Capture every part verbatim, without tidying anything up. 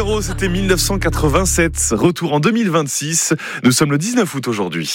zéro, c'était dix-neuf cent quatre-vingt-sept. Retour en deux mille vingt-six. Nous sommes le dix-neuf août aujourd'hui.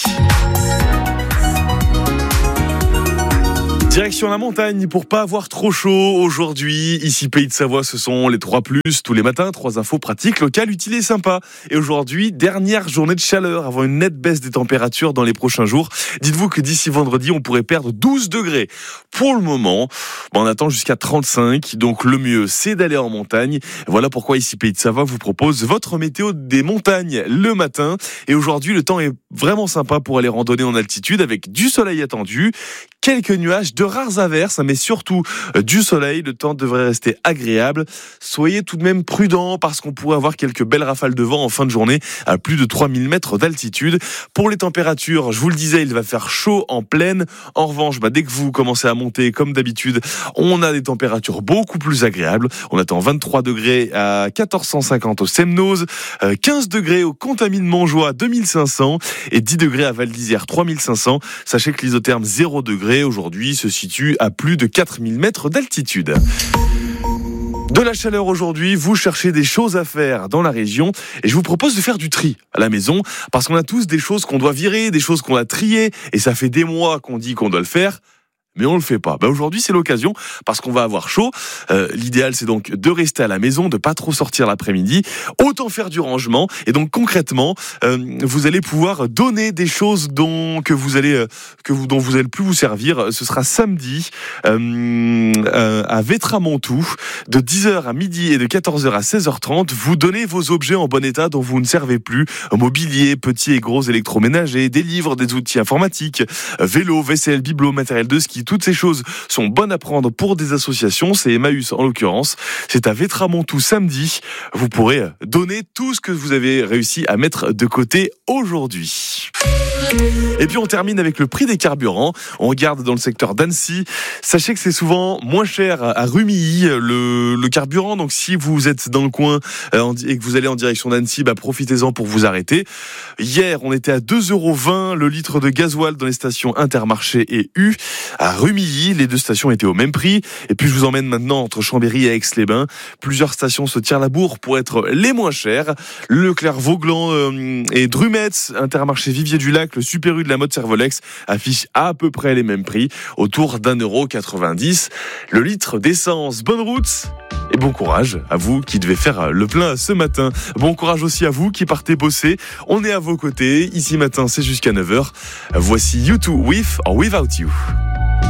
Direction la montagne pour pas avoir trop chaud aujourd'hui. Ici, Pays de Savoie, ce sont les trois plus tous les matins. Trois infos pratiques, locales, utiles et sympas. Et aujourd'hui, dernière journée de chaleur avant une nette baisse des températures dans les prochains jours. Dites-vous que d'ici vendredi, on pourrait perdre douze degrés. Pour le moment, on attend jusqu'à trente-cinq. Donc le mieux, c'est d'aller en montagne. Voilà pourquoi ici, Pays de Savoie vous propose votre météo des montagnes le matin. Et aujourd'hui, le temps est vraiment sympa pour aller randonner en altitude avec du soleil attendu. Quelques nuages, de rares averses, mais surtout du soleil. Le temps devrait rester agréable. Soyez tout de même prudents parce qu'on pourrait avoir quelques belles rafales de vent en fin de journée à plus de trois mille mètres d'altitude. Pour les températures, je vous le disais, il va faire chaud en plaine. En revanche, bah, dès que vous commencez à monter, comme d'habitude, on a des températures beaucoup plus agréables. On attend vingt-trois degrés à quatorze cent cinquante au Semnoz, quinze degrés au Contamine-Montjoie, deux mille cinq cents et dix degrés à Val d'Isère, trois mille cinq cents. Sachez que l'isotherme zéro degré aujourd'hui se situe à plus de quatre mille mètres d'altitude. De la chaleur aujourd'hui, vous cherchez des choses à faire dans la région et je vous propose de faire du tri à la maison parce qu'on a tous des choses qu'on doit virer, des choses qu'on a triées et ça fait des mois qu'on dit qu'on doit le faire. Mais on le fait pas. Ben aujourd'hui, c'est l'occasion parce qu'on va avoir chaud. Euh, l'idéal, c'est donc de rester à la maison, de pas trop sortir l'après-midi. Autant faire du rangement. Et donc concrètement, euh, vous allez pouvoir donner des choses dont que vous allez euh, que vous dont vous allez plus vous servir. Ce sera samedi euh, euh, à Vétramontou de dix heures à midi et de quatorze heures à seize heures trente. Vous donnez vos objets en bon état dont vous ne servez plus. Mobilier, petits et gros électroménagers, des livres, des outils informatiques, vélo, vaisselle, bibelot, matériel de ski. Toutes ces choses sont bonnes à prendre pour des associations. C'est Emmaüs en l'occurrence. C'est à Vétramontou samedi. Vous pourrez donner tout ce que vous avez réussi à mettre de côté aujourd'hui. Et puis on termine avec le prix des carburants. On regarde dans le secteur d'Annecy. Sachez que c'est souvent moins cher à Rumilly le, le carburant. Donc si vous êtes dans le coin euh, et que vous allez en direction d'Annecy, bah, profitez-en pour vous arrêter. Hier, on était à deux euros vingt le litre de gasoil dans les stations Intermarché et U. À Rumilly, les deux stations étaient au même prix. Et puis je vous emmène maintenant entre Chambéry et Aix-les-Bains. Plusieurs stations se tirent la bourre pour être les moins chères. Leclerc-Vaugelan euh, et Drumettes, Intermarché Vivier-du-Lac, le Super U de la mode Servolex affiche à peu près les mêmes prix, autour d'un euro quatre-vingt-dix le litre d'essence. Bonne route et bon courage à vous qui devez faire le plein ce matin. Bon courage aussi à vous qui partez bosser. On est à vos côtés. Ici matin, c'est jusqu'à neuf heures. Voici You deux with or Without You.